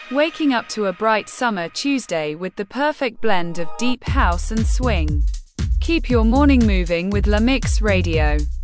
Waking up to a bright summer Tuesday with the perfect blend of deep house and swing. Keep your morning moving with La Mix Radio.